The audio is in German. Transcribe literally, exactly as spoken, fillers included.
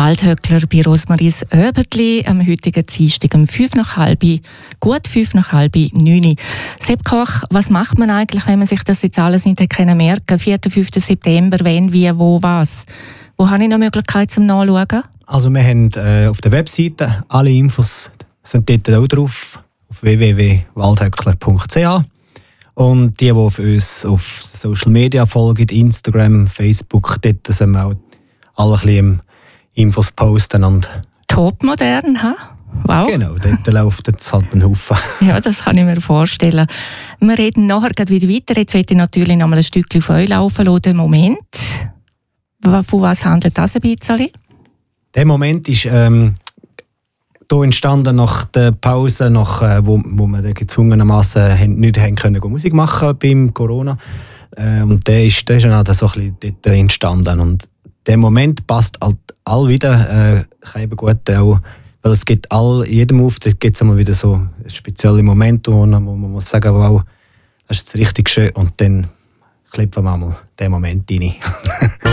Waldhöckler bei Rosmaries Öbetli am heutigen Dienstag um fünf nach halb, gut fünf nach halb neun. Sepp Koch, was macht man eigentlich, wenn man sich das jetzt alles nicht merken kann? vierten, fünften September, wenn, wie, wo, was? Wo habe ich noch Möglichkeit zum Nachschauen? Also wir haben äh, auf der Webseite alle Infos sind dort auch drauf, auf w w w punkt waldhöckler punkt c h. Und die, die auf uns auf Social Media folgen, Instagram, Facebook, dort sind wir auch alle ein bisschen Infos posten. Und Topmodern, ha? Wow. Genau, dort läuft jetzt halt ein Haufen. Ja, das kann ich mir vorstellen. Wir reden nachher gleich wieder weiter. Jetzt möchte ich natürlich noch mal ein Stückchen auf euch laufen lassen. Moment. Von was handelt das ein bisschen? Der Moment ist ähm, hier entstanden nach der Pause, nach, äh, wo, wo wir gezwungenermaßen nicht haben können Musik machen beim Corona. Äh, und der ist, der ist dann so ein bisschen dort entstanden. Und der Moment passt halt all wieder äh, eben gut auch, weil es gibt all, in jedem Auftritt gibt es immer wieder so spezielle Momente, wo man, wo man muss sagen, wow, das ist jetzt richtig schön, und dann klippen wir mal den Moment rein.